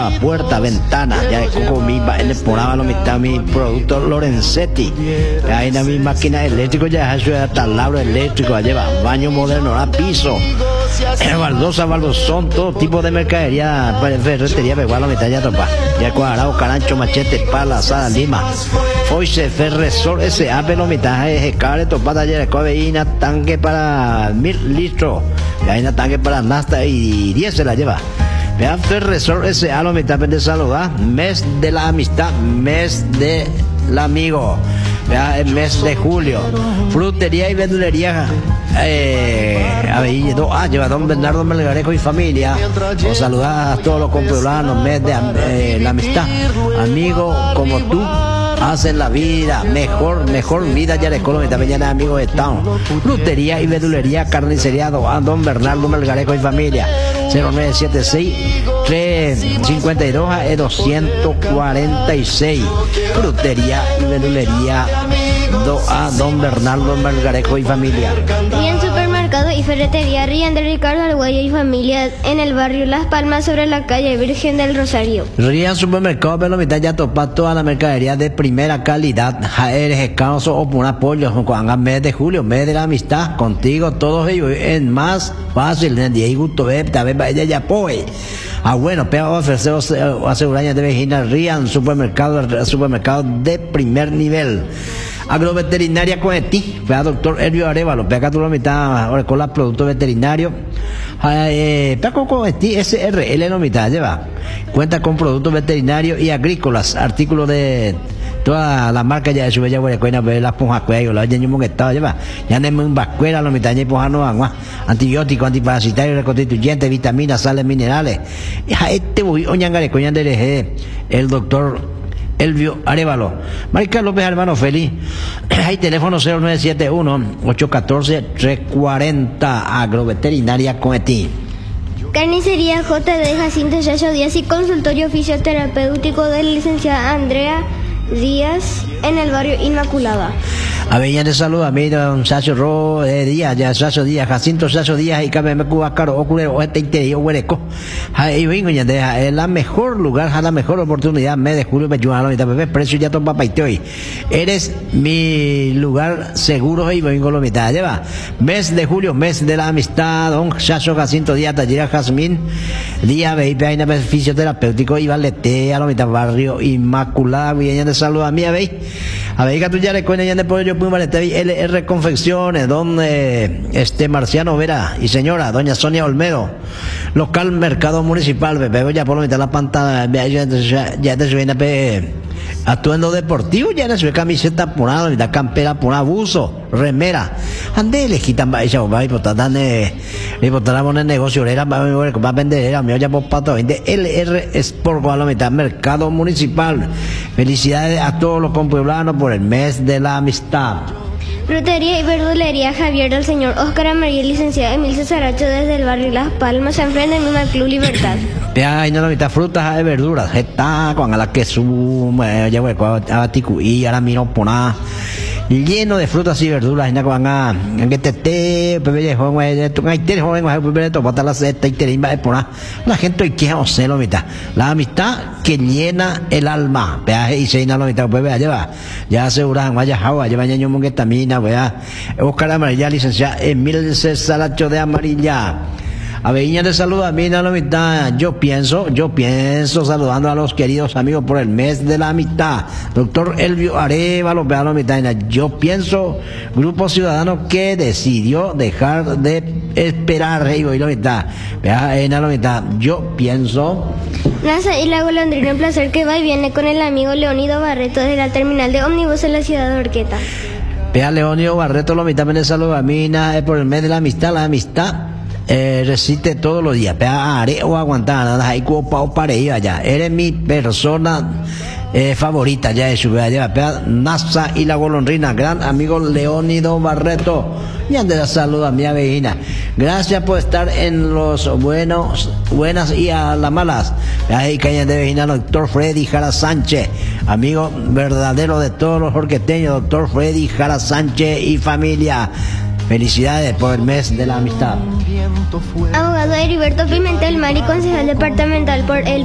puerta, ventana, ya como mi en poraba lo mitad mi producto Lorenzetti, ahí en mi máquina eléctrica ya eso es taladro eléctrico, lleva baño moderno, a piso, baldosa, baldosón, todo tipo de mercadería, ferretería, igual lo mitad ya topa, ya cuadrado, carancho, machete, pala, asada, lima, foice, ferresor, ese ape lo mitad, cable, topada, ya cobeína, tanque para 1000 litros, ya hay una tanque para nafta y 10 se la lleva. Vean, Ferresor S.A. lo mitad de saludar, mes de la amistad, mes del amigo, vean, el mes de julio, frutería y verdulería, lleva don Bernardo Melgarejo y familia, os saludar a todos los compoblanos, mes de la amistad, amigo como tú. Hacen la vida mejor vida ya de Colombia, también ya amigos de Town. Frutería y verdulería, carnicería, don Bernardo Melgarejo y familia. 0976-352 246. Frutería y verdulería, don Bernardo Melgarejo y familia. Bien, supermercado y ferretería Rian de Ricardo Arguello y familia en el barrio Las Palmas sobre la calle Virgen del Rosario. Rian supermercado, pero mitad ya topa toda la mercadería de primera calidad. Eres escaso o por un apoyo con mes de julio, mes de la amistad, contigo todos ellos es más fácil. De gusto también para ella ya apoye. Bueno, pero ofrecer asegurañas de Virginia Rian supermercado de primer nivel. Agroveterinaria Coeti, vea doctor Elvio Arevalo, pega tu la mitad con los productos veterinarios. Pega con Coeti SRL la mitad, lleva. Cuenta con productos veterinarios y agrícolas, artículos de toda la marca ya de su bella huecuena, las ponjacuellos, la lleno que estaba, lleva. Ya no me vascuera la mitad, ya pojano agua, antibióticos, antiparasitarios, reconstituyentes, vitaminas, sales minerales. Este voy oñangarecoñan de el doctor Elvio Arevalo. Marica López, hermano feliz. Hay teléfono 0971-814-340. Agroveterinaria Coeti. Carnicería JD Jacinto Yayo Díaz y consultorio fisioterapéutico de la licenciada Andrea Díaz en el barrio Inmaculada. Aveña de salud a mí, don Sacho Ro Díaz, ya Sacho Díaz, Jacinto Sacho Díaz y Cabeme Cuba Caro, Oculero, Oeste Interior, Huereco. Y vengo ya de es la mejor lugar, la mejor oportunidad, mes de julio, precio ya topa paite hoy. Eres mi lugar seguro y vengo lo mitad, lleva. Mes de julio, mes de la amistad, don Sacho Jacinto Díaz, Tallera Jazmín, Díaz, VIP, hay fisioterapéutico y valete a lo mitad barrio Inmaculada, Aveña de salud a mí, a ver que tú ya le cuentas ya de pollo. LR Confecciones, donde Marciano Vera y señora doña Sonia Olmedo, local mercado municipal, veo ya por la mitad de la pantalla, ya te suena atuendo deportivo, ya no se camiseta por nada, mitad campera por abuso, remera, ande le quitan vaya y botan le botarán el negocio, era va a vender, era me ya por pato, vende LR Sport a la mitad mercado municipal. Felicidades a todos los compueblanos por el mes de la amistad. Frutería y verdulería Javier del señor Óscar Amarillo, licenciado Emil Cesaracho desde el barrio Las Palmas, enfrente del mismo Club Libertad. Hay una mitad frutas y verduras, está con la que sube, ya voy a ticuí, ahora miro por nada. Lleno de frutas y verduras, en que te bebé joven, tú hay tres jóvenes, bebé to botar la seta y te va por la gente hoy que se lo mitad. La amistad que llena el alma, peaje y se llena la mitad, bebé lleva. Ya aseguran, vaya java, lleva ñaño monguetamina, vea. Oscar Amarilla, licenciada Emil Cesaracho de Amarilla. Aveña de salud a mí en la mitad. Yo pienso saludando a los queridos amigos por el mes de la amistad. Doctor Elvio Arevalo, vea la mitad. Yo pienso, grupo ciudadano que decidió dejar de esperar, y la mitad. Vea en la mitad. Yo pienso. NASA y la golondrina, un placer que va y viene con el amigo Leonido Barreto desde la terminal de ómnibus en la ciudad de Orqueta. Vea Leonido Barreto, la mitad de salud a mí por el mes de la amistad. Resiste todos los días, haré o aguantar, ahí como para ir allá. Eres mi persona favorita, ya es allá, NASA y la golondrina, gran amigo Leónido Barreto. Y ande la salud a mi vecina. Gracias por estar en los buenas y a las malas. Ahí caña de vecina, doctor Freddy Jara Sánchez, amigo verdadero de todos los orqueteños, doctor Freddy Jara Sánchez y familia. Felicidades por el mes de la amistad. Abogado Heriberto Pimentel Mari, concejal departamental por el